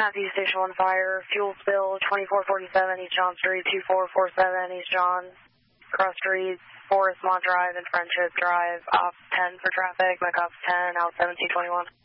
Matthews Station 1 fire, fuel spill 2447 East John Street, 2447 East John, cross streets, Forest Mont Drive and Friendship Drive, off 10 for traffic, McOps 10, out 1721.